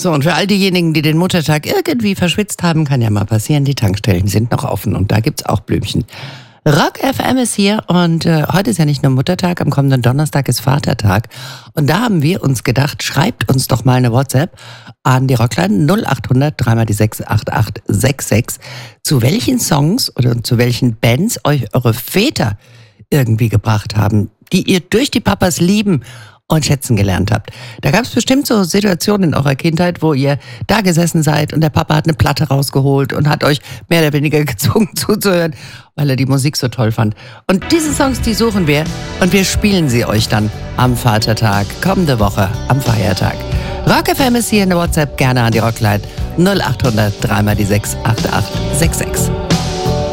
So, und für all diejenigen, die den Muttertag irgendwie verschwitzt haben, kann ja mal passieren, die Tankstellen sind noch offen und da gibt's auch Blümchen. Rock FM ist hier und heute ist ja nicht nur Muttertag, am kommenden Donnerstag ist Vatertag. Und da haben wir uns gedacht, schreibt uns doch mal eine WhatsApp an die Rockline 0800 3 die 6 8866, zu welchen Songs oder zu welchen Bands euch eure Väter irgendwie gebracht haben, die ihr durch die Papas lieben und schätzen gelernt habt. Da gab es bestimmt so Situationen in eurer Kindheit, wo ihr da gesessen seid und der Papa hat eine Platte rausgeholt und hat euch mehr oder weniger gezwungen zuzuhören, weil er die Musik so toll fand. Und diese Songs, die suchen wir und wir spielen sie euch dann am Vatertag, kommende Woche am Feiertag. Rock FM ist hier in der WhatsApp, gerne an die Rockline 0800 3 die 6 8866.